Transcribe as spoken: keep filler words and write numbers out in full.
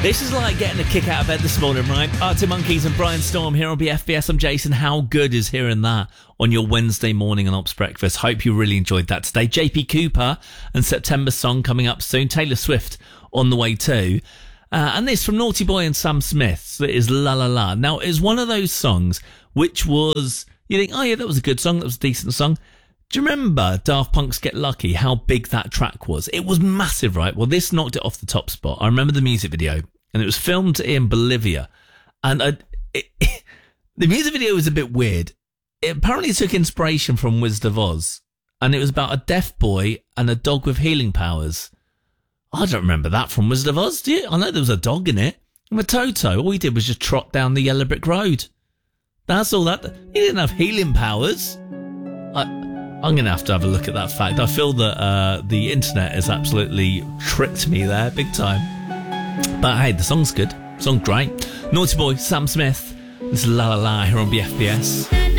This is like getting a kick out of bed this morning, right? Arctic Monkeys and Brian Storm here on B F B S. I'm Jason. How good is hearing that on your Wednesday morning on Ops Breakfast? Hope you really enjoyed that today. J P Cooper and September Song coming up soon. Taylor Swift on the way too. Uh, and this from Naughty Boy and Sam Smith is La La La. Now, it's one of those songs which was, you think, oh yeah, that was a good song. That was a decent song. Do you remember Daft Punk's Get Lucky, how big that track was? It was massive, right? Well, this knocked it off the top spot. I remember the music video, and it was filmed in Bolivia. And I, it, it, the music video was a bit weird. It apparently took inspiration from Wizard of Oz, and it was about a deaf boy and a dog with healing powers. I don't remember that from Wizard of Oz, do you? I know there was a dog in it. And with Toto, all he did was just trot down the yellow brick road. That's all that. He didn't have healing powers. I... I'm going to have to have a look at that fact. I feel that uh, the internet has absolutely tricked me there, big time. But hey, the song's good. Song's great. Naughty Boy, Sam Smith. This is La La La here on B F B S.